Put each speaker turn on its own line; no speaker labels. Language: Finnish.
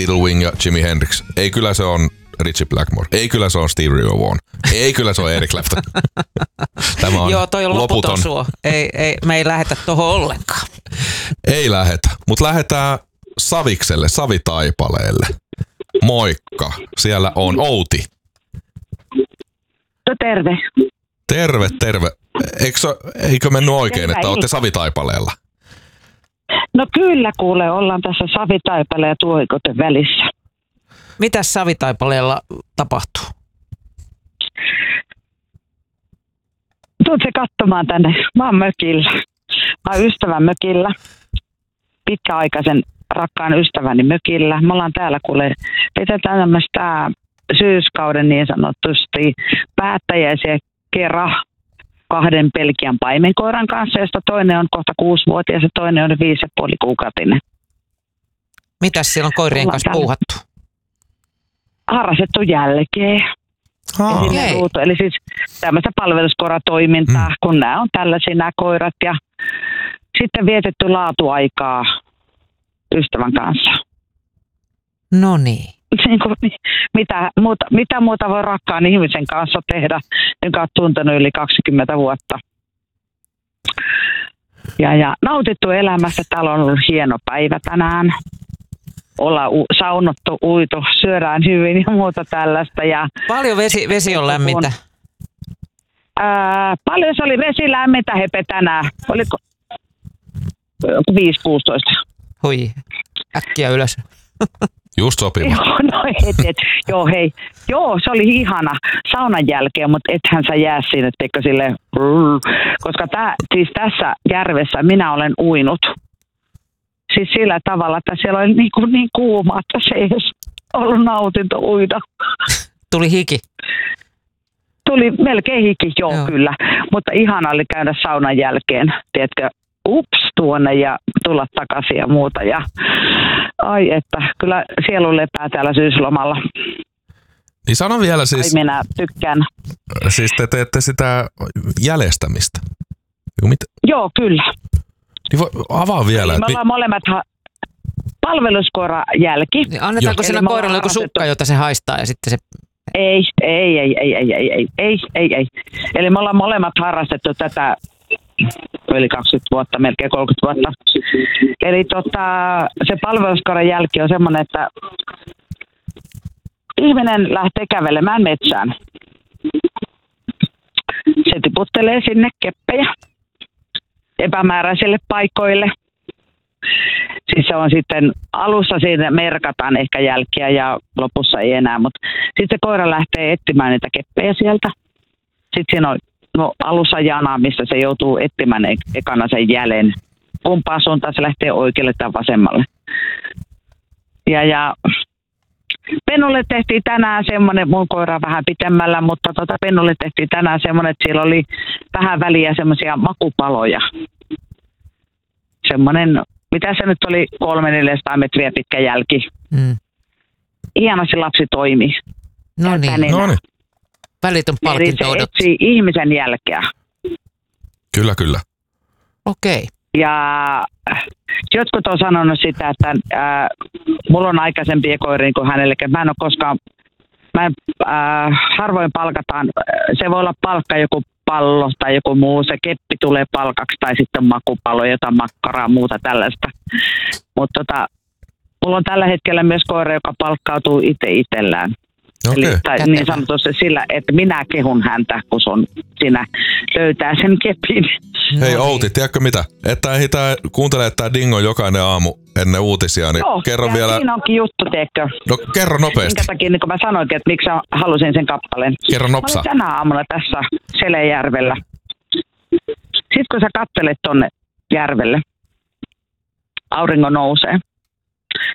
Little Wing ja Jimi Hendrix. Ei kyllä se on Ritchie Blackmore. Ei kyllä se on Stevie Ray Vaughan. Ei kyllä se on Eric Clapton. Tämä on
Joo, toi on loputon suo. Me ei lähetä tohon ollenkaan.
Ei lähetä, mutta lähetään Savikselle, Savitaipaleelle. Moikka, siellä on Outi.
No terve.
Terve. Eikö mennyt oikein, että olette Savitaipaleella?
No kyllä kuule, ollaan tässä Savitaipale ja Tuohikoten välissä.
Mitäs Savitaipaleella tapahtuu?
Tuut se katsomaan tänne. Mä oon mökillä. Mä oon ystävän mökillä. Pitkäaikaisen rakkaan ystäväni mökillä. Me ollaan täällä kuule. Pidetään tämmöistä syyskauden niin sanotusti päättäjäisiä kera 2 Belgian paimenkoiran kanssa, josta toinen on kohta 6-vuotias ja toinen on 5,5-kuukautinen.
Mitäs siellä on koirien kanssa puuhattu?
Harrastettu jälkeen.
Okay.
Eli siis tämmöistä palveluskoratoimintaa, kun nämä on tällaisia nämä koirat ja sitten vietetty laatuaikaa ystävän kanssa.
No niin.
Mitä muuta voi rakkaan ihmisen kanssa tehdä, jonka olet tuntenut yli 20 vuotta. Ja nautittu elämässä. Täällä on ollut hieno päivä tänään. Ollaan saunottu, uitu, syödään hyvin ja muuta tällaista. Ja
paljon vesi on lämmintä?
Paljon se oli vesi lämmintä hepe tänään. Oliko 5-16?
Hui, äkkiä ylös.
Just sopiva.
Joo, se oli ihana saunan jälkeen, mutta ethän sä jää sinne, teikö sille, koska siis tässä järvessä minä olen uinut. Siis sillä tavalla, että siellä oli niin kuuma, että se ei edes ollut nautinto uida.
Tuli hiki?
Tuli melkein hiki, joo. Kyllä. Mutta ihana oli käydä saunan jälkeen, tiedätkö, tuonne ja tulla takaisin ja muuta. Ja ai että, kyllä sielu lepää täällä syyslomalla.
Niin sano vielä siis...
Ai minä tykkään.
Siis te teette sitä jäljestämistä.
Joo, kyllä.
Niin avaa vielä.
Me ollaan molemmat palveluskoira jälki.
Niin annetaanko sillä koiralle joku sukka, jota se haistaa ja sitten se...
Ei. Eli me ollaan molemmat harrastettu tätä yli 20 vuotta, melkein 30 vuotta. Eli se palveluskoiran jälki on semmoinen, että ihminen lähtee kävelemään metsään. Se tiputtelee sinne keppejä epämääräisille paikoille. Siis se on sitten, alussa siinä merkataan ehkä jälkiä ja lopussa ei enää, mutta sitten se koira lähtee etsimään niitä keppejä sieltä. Sitten siinä on alussa jana, missä se joutuu etsimään ekana sen jäljen. Kumpaan suuntaan se lähtee oikealle tai vasemmalle. Ja Pennulle tehtiin tänään semmoinen, mun koira on vähän pitemmällä, mutta Pennulle tehtiin tänään semmoinen, että siellä oli vähän väliä semmoisia makupaloja. Semmoinen, mitä se nyt oli, 300-400 metriä pitkä jälki. Hienosti lapsi toimi.
No niin. Välitön palkinto
odotti. Se etsii ihmisen jälkeä.
Kyllä.
Okei. Ja jotkut on sanonut sitä, että mulla on aikaisempia koiria kuin hänelle. Harvoin palkataan, se voi olla palkka joku pallo tai joku muu, se keppi tulee palkaksi tai sitten makupallo, jotain makkaraa, muuta tällaista. Mutta mulla on tällä hetkellä myös koira, joka palkkautuu itse itsellään.
Okay.
Eli niin sanotusti sillä, että minä kehun häntä, kun sinä löytää sen kepin.
Hei Outi, tiedätkö mitä? Että ehditään kuuntelemaan tää Dingo jokainen aamu ennen uutisia, niin
joo,
kerro vielä.
Siinä onkin juttu, teekö?
No kerro nopeasti.
Minkä takia, niin kun mä sanoinkin, että miksi halusin sen kappaleen.
Kerro nopsa.
Mä olin tänä aamulla tässä Selejärvellä. Sitten kun sä katselet tonne järvelle, aurinko nousee.